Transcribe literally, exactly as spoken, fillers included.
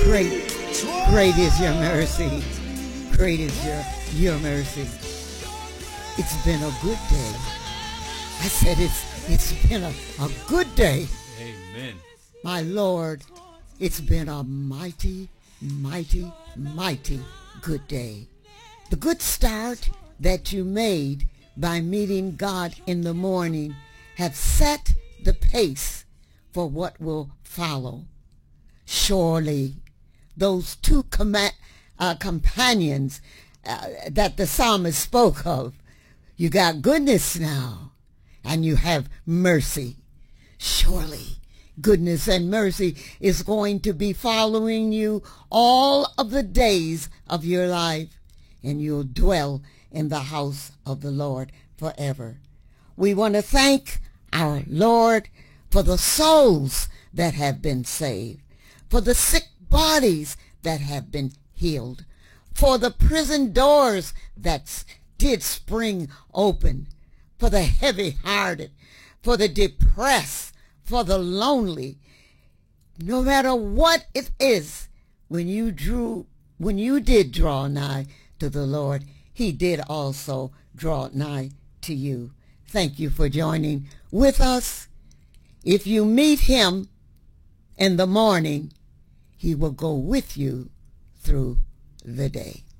Great, great is your mercy. Great is your, your mercy. It's been a good day. I said it's it's been a, a good day. Amen. My Lord, it's been a mighty, mighty, mighty good day. The good start that you made by meeting God in the morning have set the pace for what will follow. Surely those two com- uh, companions uh, that the psalmist spoke of, you got goodness now and you have mercy. Surely goodness and mercy is going to be following you all of the days of your life, and you'll dwell in the house of the Lord forever. We want to thank our Lord for the souls that have been saved, for the sick bodies that have been healed, for the prison doors that did spring open, for the heavy-hearted, for the depressed, for the lonely. No matter what it is, when you drew, when you did draw nigh to the Lord, he did also draw nigh to you. Thank you for joining with us. If you meet him in the morning, he will go with you through the day.